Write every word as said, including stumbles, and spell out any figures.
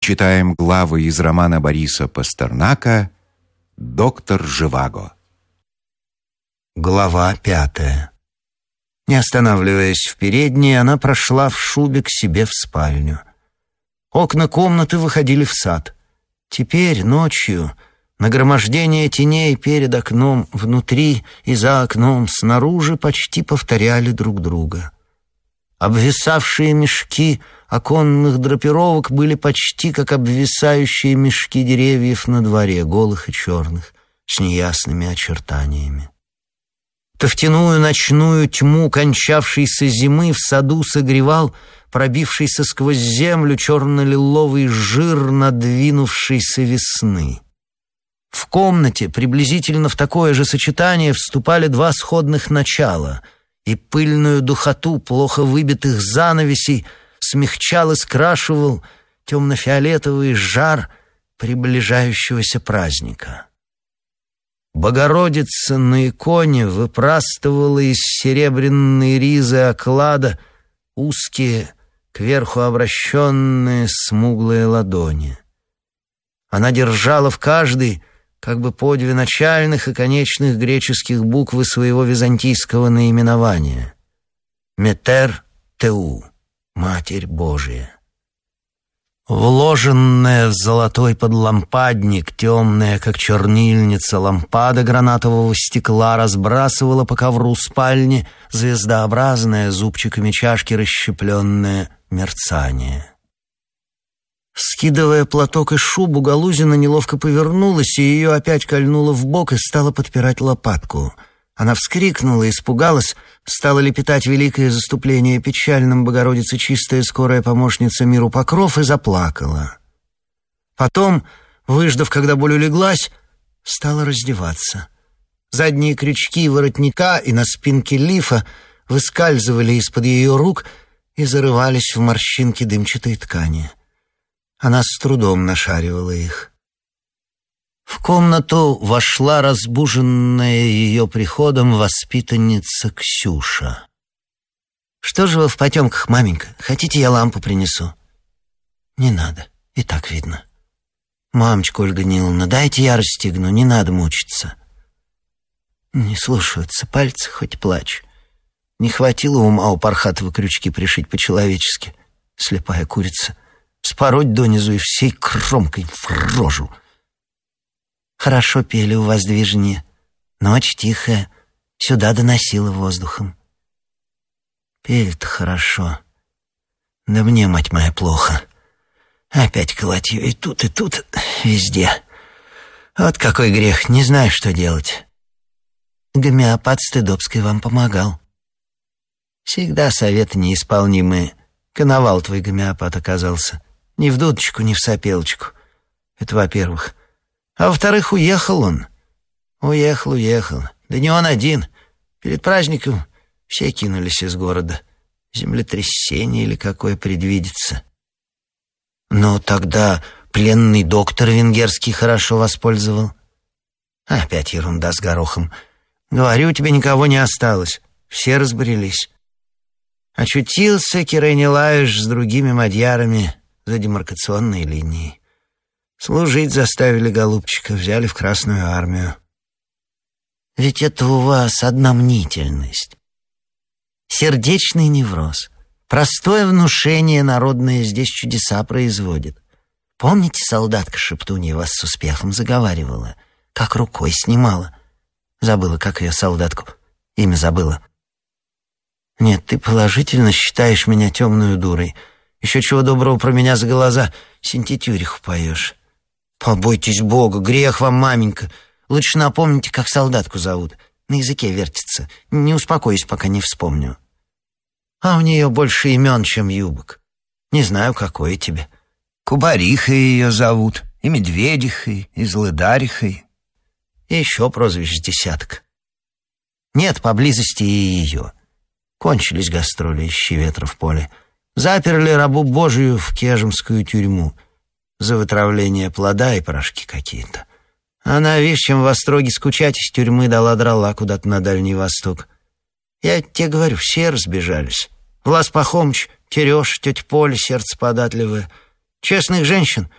Читаем главы из романа Бориса Пастернака «Доктор Живаго». Глава пятая. Не останавливаясь в передней, она прошла в шубе к себе в спальню. Окна комнаты выходили в сад. Теперь, ночью, нагромождение теней перед окном, внутри и за окном, снаружи почти повторяли друг друга. Обвисавшие мешки оконных драпировок были почти как обвисающие мешки деревьев на дворе, голых и черных, с неясными очертаниями. Тофтяную ночную тьму кончавшейся зимы в саду согревал пробившийся сквозь землю черно-лиловый жир надвинувшейся весны. В комнате приблизительно в такое же сочетание вступали два сходных начала, и пыльную духоту плохо выбитых занавесей смягчал и скрашивал темно-фиолетовый жар приближающегося праздника. Богородица на иконе выпрастывала из серебряной ризы оклада узкие, кверху обращенные смуглые ладони. Она держала в каждой как бы по две начальных и конечных греческих буквы своего византийского наименования. Метер Теу, Матерь Божия. Вложенная в золотой подлампадник, темная, как чернильница, лампада гранатового стекла разбрасывала по ковру спальни звездообразное, зубчиками чашки расщепленное мерцание. Скидывая платок и шубу, Галузина неловко повернулась, и ее опять кольнуло в бок и стала подпирать лопатку. Она вскрикнула, испугалась, стала лепетать великое заступление печальным Богородице чистая скорая помощница миру покров, и заплакала. Потом, выждав, когда боль улеглась, стала раздеваться. Задние крючки воротника и на спинке лифа выскальзывали из-под ее рук и зарывались в морщинки дымчатой ткани. Она с трудом нашаривала их. В комнату вошла разбуженная ее приходом воспитанница Ксюша. «Что же вы в потемках, маменька? Хотите, я лампу принесу?» «Не надо, и так видно». «Мамочка Ольга Ниловна, дайте я расстегну, не надо мучиться». Не слушаются пальцы, хоть плачь. Не хватило ума у Пархатова крючки пришить по-человечески. Слепая курица. Спороть донизу и всей кромкой в рожу. Хорошо пели у воздвижения. Ночь тихая, сюда доносила воздухом. Пели-то хорошо. Да мне, мать моя, плохо. Опять колотью и тут, и тут, везде. Вот какой грех, не знаю, что делать. Гомеопат Стыдобской вам помогал. Всегда советы неисполнимые. Коновал твой гомеопат оказался. Ни в дудочку, ни в сопелочку. Это во-первых. А во-вторых, уехал он. Уехал, уехал. Да не он один. Перед праздником все кинулись из города. Землетрясение или какое предвидится. Но тогда пленный доктор венгерский хорошо воспользовал. Опять ерунда с горохом. Говорю, у тебя никого не осталось. Все разбрелись. Очутился Кирей Нилаевич с другими мадьярами за демаркационной линией. Служить заставили голубчика, взяли в Красную армию. Ведь это у вас одна мнительность. Сердечный невроз. Простое внушение народное здесь чудеса производит. Помните, солдатка Шептунья вас с успехом заговаривала? Как рукой снимала. Забыла, как ее солдатку. Имя забыла. Нет, ты положительно считаешь меня темную дурой. Еще чего доброго про меня за глаза синтетюриху поешь. Побойтесь Бога, грех вам, маменька. Лучше напомните, как солдатку зовут. На языке вертится. Не успокоюсь, пока не вспомню. А у нее больше имен, чем юбок. Не знаю, какое тебе. Кубарихой ее зовут, и Медведихой, и Злыдарихой. И еще прозвищ десяток. Нет поблизости и ее. Кончились гастроли «Ищи ветра в поле». Заперли рабу Божию в кежемскую тюрьму за вытравление плода и порошки какие-то. Она, видишь, чем в остроге скучать, из тюрьмы дала-драла куда-то на Дальний Восток. Я тебе говорю, все разбежались. Влас Пахомыч, Тереша, тетя Поля, сердце податливое. Честных женщин